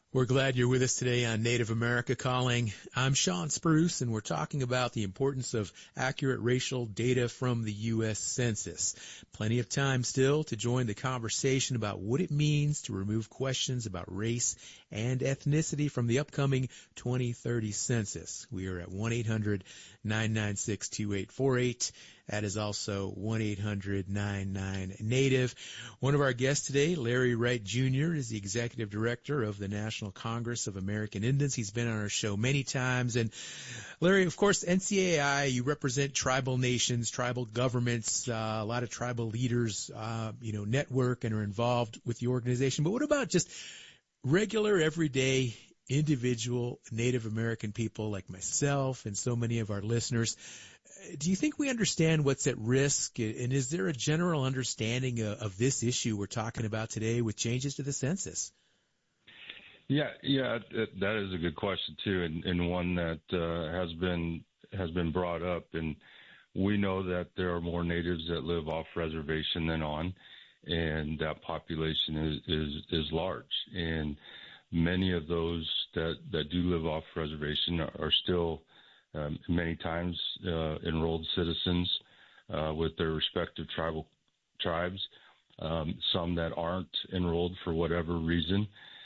We're glad you're with us today on Native America Calling. I'm Sean Spruce, and we're talking about the importance of accurate racial data from the U.S. Census. Plenty of time still to join the conversation about what it means to remove questions about race and ethnicity from the upcoming 2030 census. We are at 1-800-996-2848. That is also 1-800-99-NATIVE. One of our guests today, Larry Wright Jr., is the Executive Director of the National Congress of American Indians. He's been on our show many times. And Larry, of course, NCAI, you represent tribal nations, tribal governments, a lot of tribal leaders, network and are involved with the organization. But what about just regular, everyday, individual Native American people like myself and so many of our listeners? Do you think we understand what's at risk, and is there a general understanding of this issue we're talking about today with changes to the census? Yeah, that is a good question too, and one that has been brought up. And we know that there are more natives that live off reservation than on, and that population is large. And many of those that do live off reservation are still many times enrolled citizens with their respective tribes. Some that aren't enrolled for whatever reason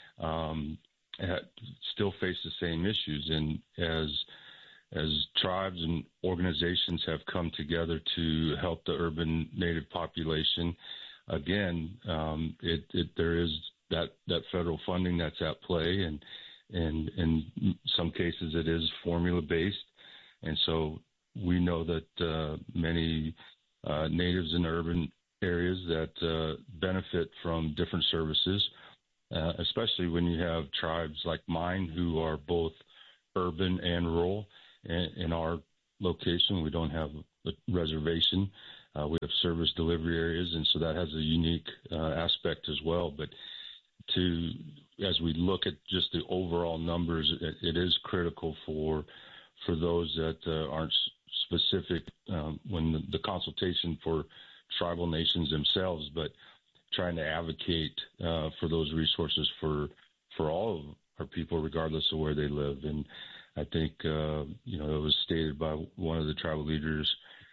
still face the same issues. And as tribes and organizations have come together to help the urban Native population, again, there is that federal funding that's at play, and in some cases it is formula based. And so we know that many natives in urban areas that benefit from different services, especially when you have tribes like mine who are both urban and rural. In our location, we don't have a reservation. We have service delivery areas, and so that has a unique aspect as well. But as we look at just the overall numbers, it is critical for those that aren't specific when the consultation for tribal nations themselves, but trying to advocate for those resources for all of our people, regardless of where they live. And I think it was stated by one of the tribal leaders,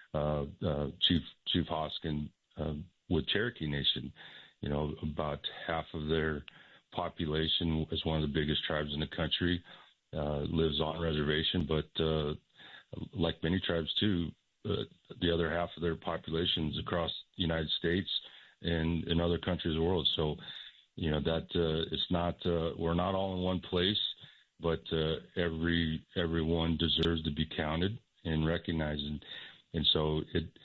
Chief Hoskin, with Cherokee Nation. About half of their population, is one of the biggest tribes in the country, lives on reservation, but like many tribes too, the other half of their populations across the United States and in other countries of the world. So, that it's not we're not all in one place, but everyone deserves to be counted and recognized, and so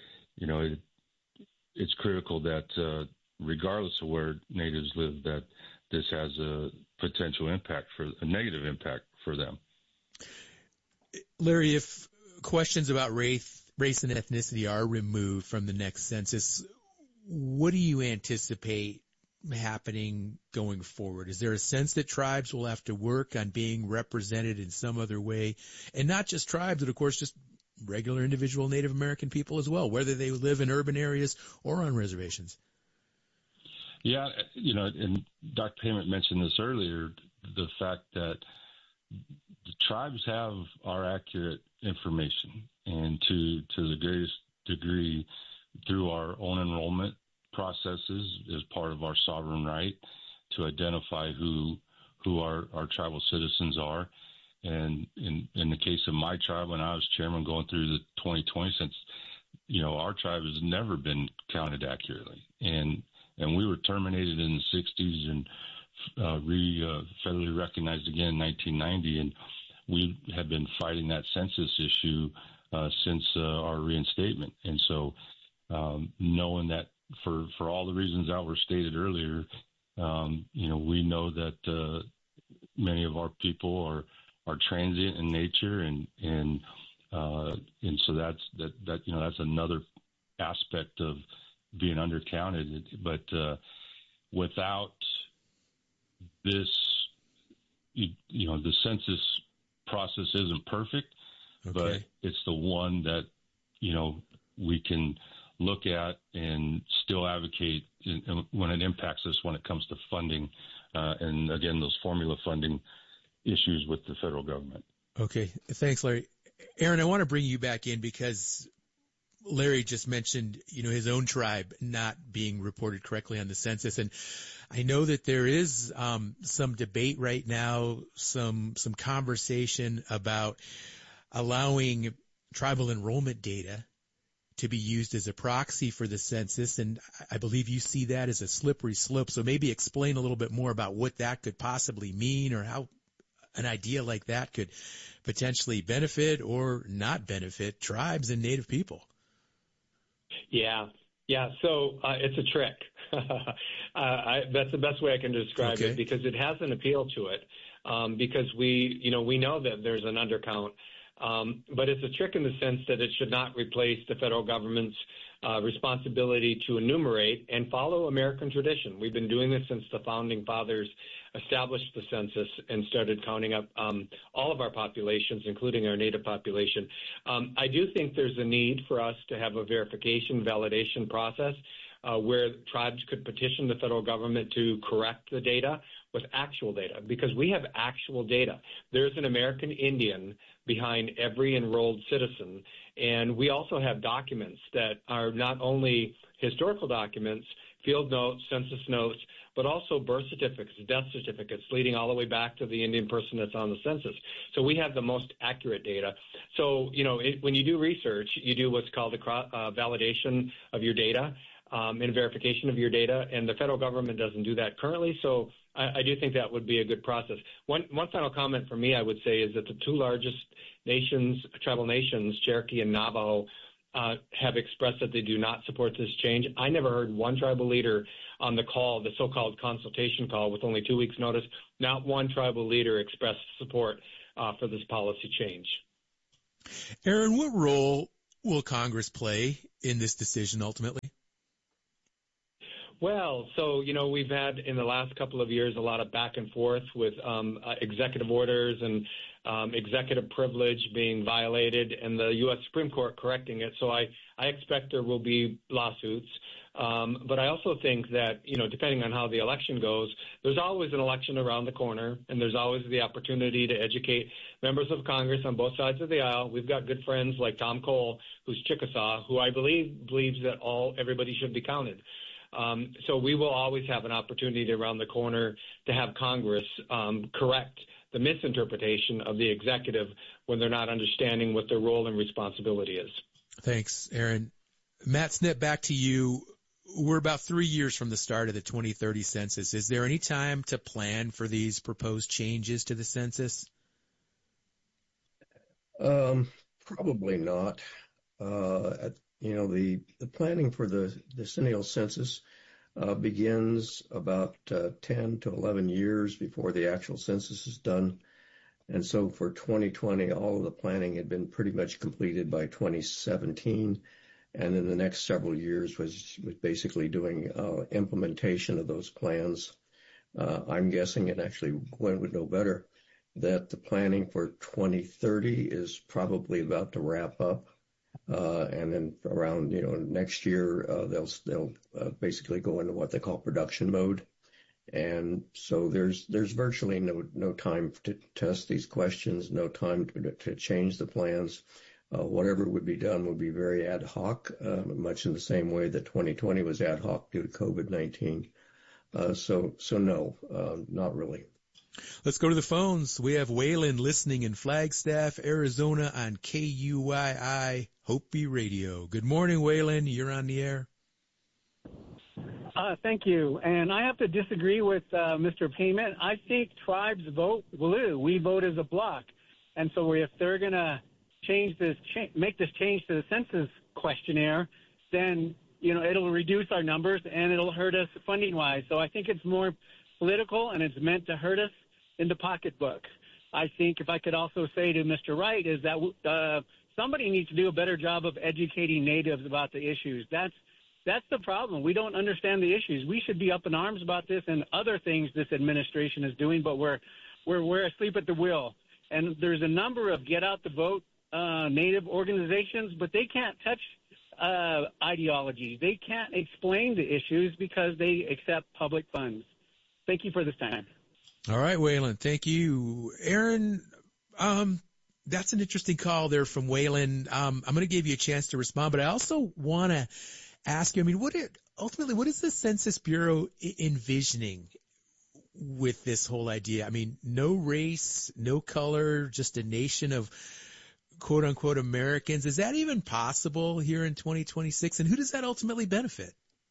it's critical that regardless of where natives live, that this has a potential impact, for a negative impact for them. Larry, if questions about race and ethnicity are removed from the next census, what do you anticipate happening going forward? Is there a sense that tribes will have to work on being represented in some other way? And not just tribes, but of course just regular individual Native American people as well, whether they live in urban areas or on reservations. Yeah, and Dr. Payment mentioned this earlier, the fact that the tribes have our accurate information, and to the greatest degree through our own enrollment processes as part of our sovereign right to identify who our tribal citizens are. And in the case of my tribe, when I was chairman going through the 2020 census, our tribe has never been counted accurately. And we were terminated in the 60s and federally recognized again in 1990. And we have been fighting that census issue since our reinstatement. And so knowing that for all the reasons that were stated earlier, we know that many of our people are transient in nature, and so that's another aspect of being undercounted. But without this, the census process isn't perfect, okay, but it's the one that we can look at and still advocate when it impacts us when it comes to funding and again, those formula funding issues with the federal government. Okay. Thanks, Larry. Aaron, I want to bring you back in because Larry just mentioned, his own tribe not being reported correctly on the census. And I know that there is some debate right now, some conversation about allowing tribal enrollment data to be used as a proxy for the census. And I believe you see that as a slippery slope. So maybe explain a little bit more about what that could possibly mean, or how an idea like that could potentially benefit or not benefit tribes and Native people. Yeah. So it's a trick. That's the best way I can describe it, because it has an appeal to it. Because we know that there's an undercount, but it's a trick in the sense that it should not replace the federal government's responsibility to enumerate and follow American tradition. We've been doing this since the founding fathers established the census and started counting up all of our populations, including our Native population. I do think there's a need for us to have a verification, validation process where tribes could petition the federal government to correct the data with actual data, because we have actual data. There's an American Indian behind every enrolled citizen, and we also have documents that are not only historical documents, field notes, census notes, but also birth certificates, death certificates, leading all the way back to the Indian person that's on the census. So we have the most accurate data. So, when you do research, you do what's called a validation of your data and verification of your data, and the federal government doesn't do that currently. So I do think that would be a good process. One final comment from me, I would say, is that the two largest tribal nations, Cherokee and Navajo, have expressed that they do not support this change. I never heard one tribal leader on the call, the so-called consultation call with only 2 weeks' notice, not one tribal leader expressed support for this policy change. Aaron, what role will Congress play in this decision ultimately? Well, so, we've had in the last couple of years a lot of back and forth with executive orders and executive privilege being violated, and the U.S. Supreme Court correcting it. So I expect there will be lawsuits. But I also think that, depending on how the election goes, there's always an election around the corner, and there's always the opportunity to educate members of Congress on both sides of the aisle. We've got good friends like Tom Cole, who's Chickasaw, who I believe believes that everybody should be counted. So we will always have an opportunity around the corner to have Congress correct the misinterpretation of the executive when they're not understanding what their role and responsibility is. Thanks, Aaron. Matt Snett, back to you. We're about 3 years from the start of the 2030 census. Is there any time to plan for these proposed changes to the census? Probably not. The planning for the decennial census begins about 10 to 11 years before the actual census is done. And so for 2020, all of the planning had been pretty much completed by 2017. And then the next several years was basically doing implementation of those plans. I'm guessing, and actually Gwen would know better, that the planning for 2030 is probably about to wrap up. And then around, next year, they'll basically go into what they call production mode. And so there's virtually no time to test these questions, no time to change the plans. Whatever would be done would be very ad hoc, much in the same way that 2020 was ad hoc due to COVID-19. So no, not really. Let's go to the phones. We have Waylon listening in Flagstaff, Arizona on KUYI Hopi Radio. Good morning, Waylon. You're on the air. Thank you. And I have to disagree with Mr. Payment. I think tribes vote blue. We vote as a block. And so if they're going to make this change to the census questionnaire, then, it'll reduce our numbers and it'll hurt us funding-wise. So I think it's more political, and it's meant to hurt us in the pocketbook. I think if I could also say to Mr. Wright is that somebody needs to do a better job of educating natives about the issues. That's the problem. We don't understand the issues. We should be up in arms about this and other things this administration is doing, but we're asleep at the wheel. And there's a number of get out the vote native organizations, but they can't touch ideology. They can't explain the issues because they accept public funds. Thank you for this time. All right, Waylon. Thank you. Aaron, that's an interesting call there from Waylon. I'm going to give you a chance to respond, but I also want to ask you, I mean, what is the Census Bureau envisioning with this whole idea? I mean, no race, no color, just a nation of quote unquote Americans. Is that even possible here in 2026? And who does that ultimately benefit?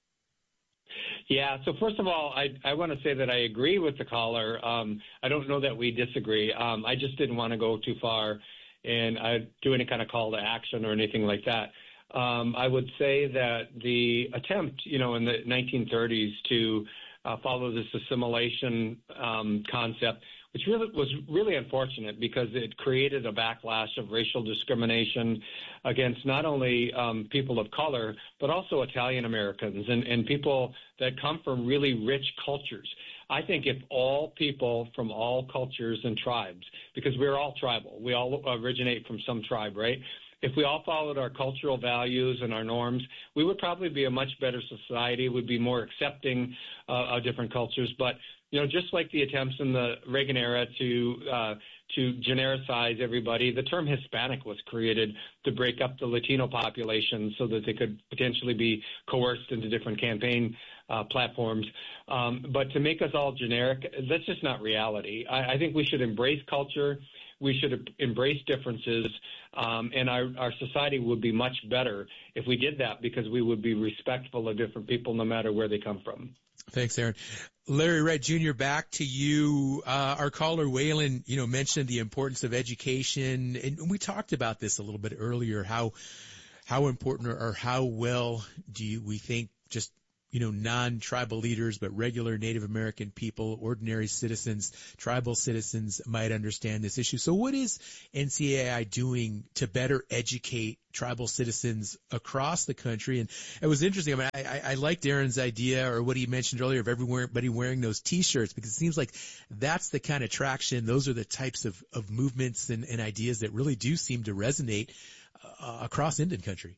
Yeah. So first of all, I want to say that I agree with the caller. I don't know that we disagree. I just didn't want to go too far and do any kind of call to action or anything like that. I would say that the attempt, in the 1930s to follow this assimilation concept, which was really unfortunate because it created a backlash of racial discrimination against not only people of color, but also Italian Americans and people that come from really rich cultures. I think if all people from all cultures and tribes, because we're all tribal, we all originate from some tribe, right? If we all followed our cultural values and our norms, we would probably be a much better society, would be more accepting of different cultures. But just like the attempts in the Reagan era to genericize everybody, the term Hispanic was created to break up the Latino population so that they could potentially be coerced into different campaign platforms. But to make us all generic, that's just not reality. I think we should embrace culture. We should embrace differences, and our society would be much better if we did that because we would be respectful of different people no matter where they come from. Thanks, Aaron. Larry Wright Jr., back to you. Our caller, Waylon, mentioned the importance of education, and we talked about this a little bit earlier, how important or how well we think just non-tribal leaders, but regular Native American people, ordinary citizens, tribal citizens might understand this issue. So what is NCAI doing to better educate tribal citizens across the country? And it was interesting. I mean, I liked Aaron's idea or what he mentioned earlier of everybody wearing those T-shirts, because it seems like that's the kind of traction. Those are the types of movements and ideas that really do seem to resonate across Indian country.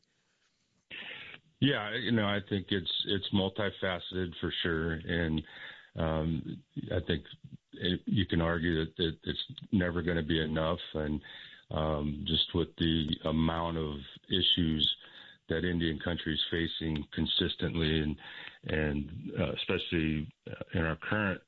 Yeah, I think it's multifaceted for sure, and I think you can argue that it's never going to be enough, and just with the amount of issues that Indian country is facing consistently, and especially in our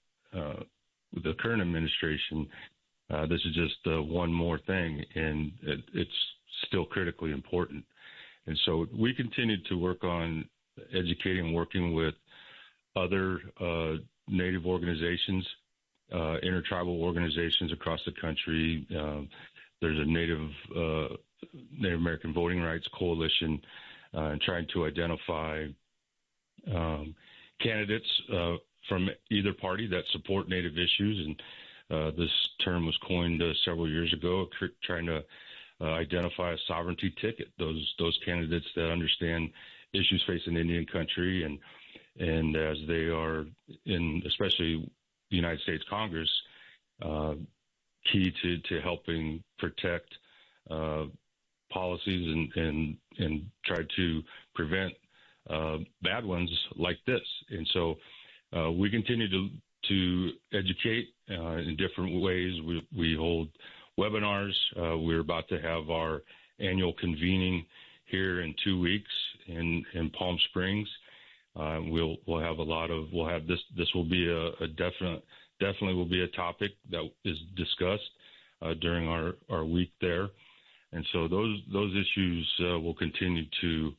with the current administration, this is just one more thing, and it's still critically important. And so we continue to work on educating, working with other Native organizations, intertribal organizations across the country. There's a Native American Voting Rights Coalition trying to identify candidates from either party that support Native issues. And this term was coined several years ago, trying to identify a sovereignty ticket, those candidates that understand issues facing Indian country, and as they are in, especially the United States Congress, key to helping protect policies and try to prevent bad ones like this. And so we continue to educate in different ways. We hold webinars. We're about to have our annual convening here in 2 weeks in Palm Springs. We'll have this will be definitely will be a topic that is discussed during our week there. And so those issues will continue to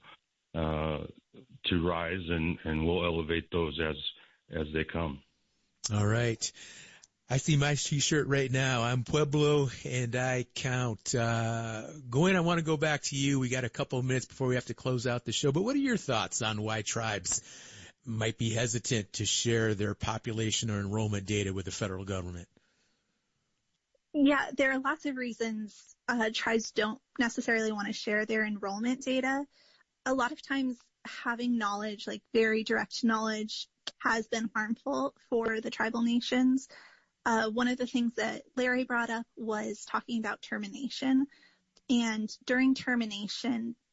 rise, and we'll elevate those as they come. All right. I see my T-shirt right now. I'm Pueblo, and I count. Gwen, I want to go back to you. We got a couple of minutes before we have to close out the show. But what are your thoughts on why tribes might be hesitant to share their population or enrollment data with the federal government? Yeah, there are lots of reasons tribes don't necessarily want to share their enrollment data. A lot of times having knowledge, like very direct knowledge, has been harmful for the tribal nations. One of the things that Larry brought up was talking about termination. And during termination,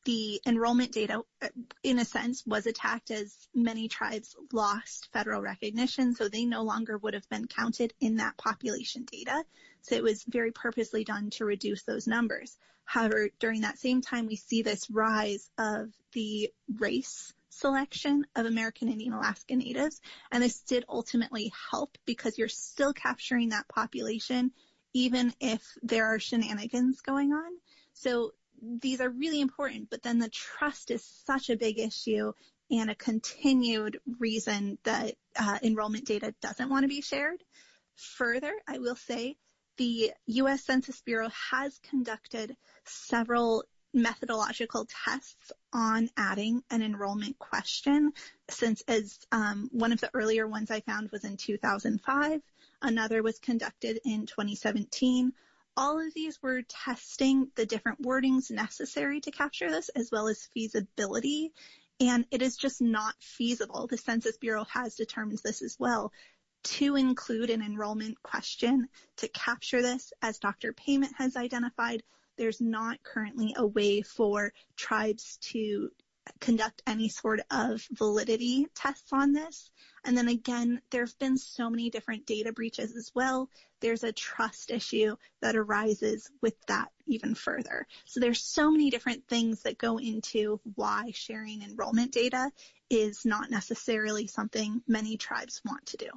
the enrollment data, in a sense, was attacked as many tribes lost federal recognition, so they no longer would have been counted in that population data. So it was very purposely done to reduce those numbers. However, during that same time, we see this rise of the race selection of American Indian Alaska Natives, and this did ultimately help because you're still capturing that population even if there are shenanigans going on. So these are really important, but then the trust is such a big issue and a continued reason that enrollment data doesn't want to be shared. Further, I will say the U.S. Census Bureau has conducted several methodological tests on adding an enrollment question, since as one of the earlier ones I found was in 2005. Another was conducted in 2017. All of these were testing the different wordings necessary to capture this, as well as feasibility. And it is just not feasible. The Census Bureau has determined this as well, to include an enrollment question to capture this. As Dr. Payment has identified, there's not currently a way for tribes to conduct any sort of validity tests on this. And then again, there have been so many different data breaches as well. There's a trust issue that arises with that even further. So there's so many different things that go into why sharing enrollment data is not necessarily something many tribes want to do.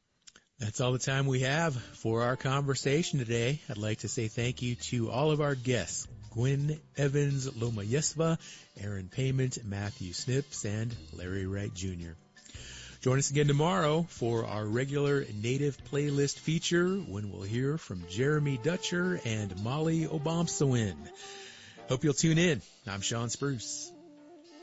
That's all the time we have for our conversation today. I'd like to say thank you to all of our guests, Gwen Evans Lomayesva, Aaron Payment, Matthew Snips, and Larry Wright Jr. Join us again tomorrow for our regular Native Playlist feature when we'll hear from Jeremy Dutcher and Molly Obomsawin. Hope you'll tune in. I'm Sean Spruce.